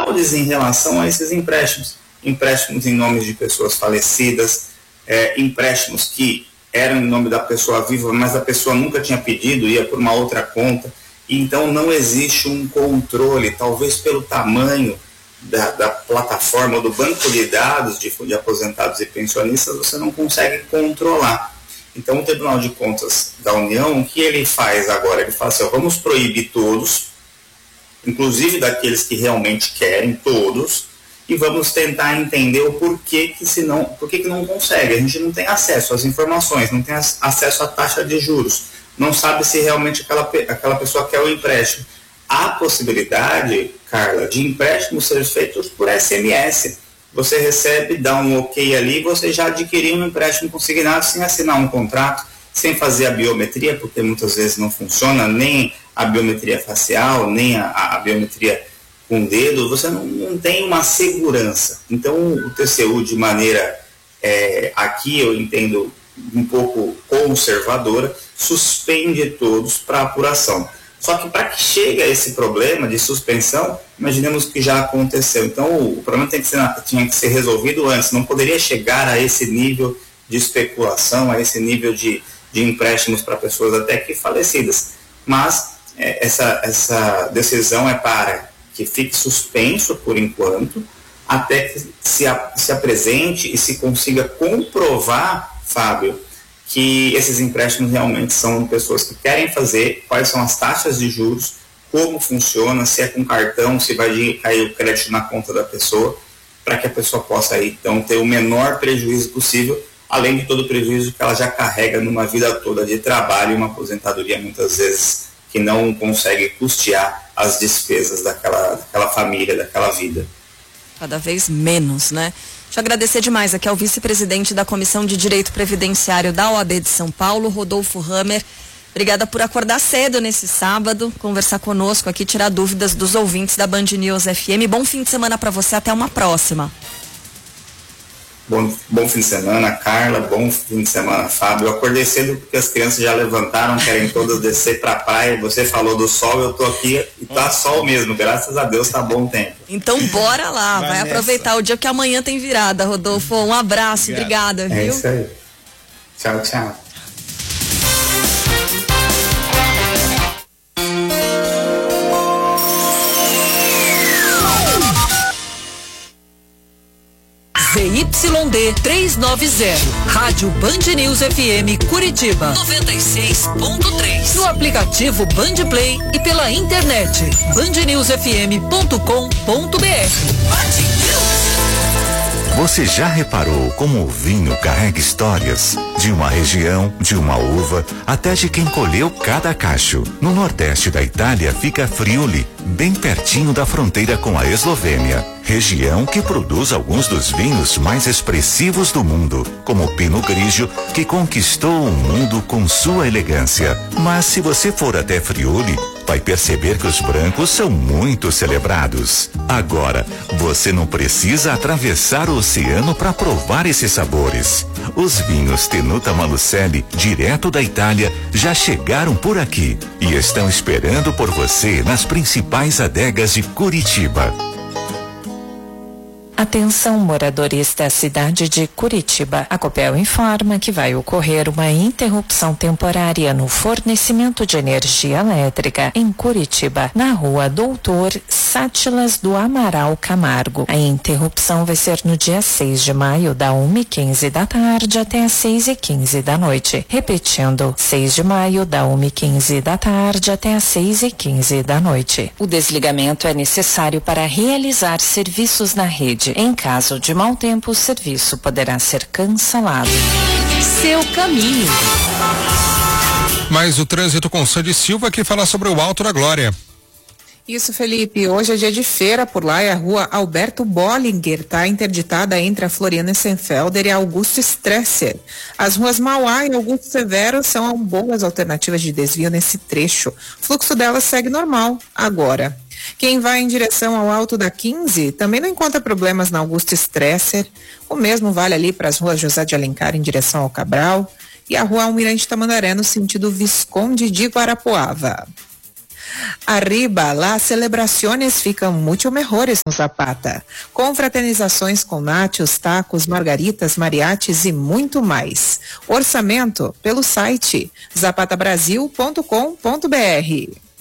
fraudes em relação a esses empréstimos. Empréstimos em nome de pessoas falecidas, empréstimos que eram em nome da pessoa viva, mas a pessoa nunca tinha pedido, ia por uma outra conta. Então não existe um controle, talvez pelo tamanho da plataforma, do banco de dados de aposentados e pensionistas, você não consegue controlar. Então o Tribunal de Contas da União, o que ele faz agora? Ele fala assim, vamos proibir todos, inclusive daqueles que realmente querem, todos, e vamos tentar entender o porquê que não consegue. A gente não tem acesso às informações, não tem acesso à taxa de juros, não sabe se realmente aquela pessoa quer o empréstimo. Há possibilidade, Carla, de empréstimos ser feitos por SMS. Você recebe, dá um ok ali, você já adquiriu um empréstimo consignado sem assinar um contrato, sem fazer a biometria, porque muitas vezes não funciona nem a biometria facial, nem a biometria com o dedo, você não tem uma segurança. Então o TCU, de maneira, aqui eu entendo um pouco conservadora, suspende todos para apuração. Só que para que chegue a esse problema de suspensão, imaginemos que já aconteceu. Então o problema tinha que ser resolvido antes, não poderia chegar a esse nível de especulação, a esse nível de empréstimos para pessoas até que falecidas. Mas essa decisão é para que fique suspenso por enquanto, até que se apresente e se consiga comprovar, Fábio, que esses empréstimos realmente são pessoas que querem fazer, quais são as taxas de juros, como funciona, se é com cartão, se vai cair o crédito na conta da pessoa, para que a pessoa possa aí, então ter o menor prejuízo possível, além de todo o prejuízo que ela já carrega numa vida toda de trabalho e uma aposentadoria muitas vezes que não consegue custear as despesas daquela família, daquela vida. Cada vez menos, né? Deixa eu agradecer demais aqui ao vice-presidente da Comissão de Direito Previdenciário da OAB de São Paulo, Rodolfo Hammer. Obrigada por acordar cedo nesse sábado, conversar conosco aqui, tirar dúvidas dos ouvintes da Band News FM. Bom fim de semana para você, até uma próxima. Bom fim de semana, Carla. Bom fim de semana, Fábio. Eu acordei cedo porque as crianças já levantaram, querem todas descer pra praia. Você falou do sol, eu tô aqui e tá sol mesmo. Graças a Deus tá bom tempo. Então bora lá, vai aproveitar o dia que amanhã tem virada, Rodolfo. Um abraço, obrigada, viu? É isso aí. Tchau, tchau. ZYD 390, Rádio Band News FM Curitiba 96.3, no aplicativo Band Play e pela internet bandnewsfm.com.br. Você já reparou como o vinho carrega histórias? De uma região, de uma uva, até de quem colheu cada cacho. No nordeste da Itália fica Friuli, bem pertinho da fronteira com a Eslovênia. Região que produz alguns dos vinhos mais expressivos do mundo, como o Pinot Grigio, que conquistou o mundo com sua elegância. Mas se você for até Friuli, vai perceber que os brancos são muito celebrados. Agora, você não precisa atravessar o oceano para provar esses sabores. Os vinhos Tenuta Malucelli, direto da Itália, já chegaram por aqui e estão esperando por você nas principais adegas de Curitiba. Atenção, moradores da cidade de Curitiba. A Copel informa que vai ocorrer uma interrupção temporária no fornecimento de energia elétrica em Curitiba, na rua Doutor Sátilas do Amaral Camargo. A interrupção vai ser no dia 6 de maio, da 1h15 da tarde até as 6h15 da noite. Repetindo, 6 de maio, da 1h15 da tarde até as 6h15 da noite. O desligamento é necessário para realizar serviços na rede. Em caso de mau tempo, o serviço poderá ser cancelado. Seu caminho. Mais o trânsito com Sandy Silva, que fala sobre o Alto da Glória. Isso, Felipe. Hoje é dia de feira por lá e a rua Alberto Bollinger está interditada entre a Floriano Senfelder e a Augusto Stresser. As ruas Mauá e Augusto Severo são boas alternativas de desvio nesse trecho. O fluxo delas segue normal agora. Quem vai em direção ao Alto da 15 também não encontra problemas na Augusto Stresser. O mesmo vale ali para as ruas José de Alencar em direção ao Cabral e a rua Almirante Tamandaré no sentido Visconde de Guarapuava. Arriba, las celebraciones ficam muito mejores no Zapata. Com fraternizações com nachos, tacos, margaritas, mariachis e muito mais. Orçamento pelo site zapatabrasil.com.br.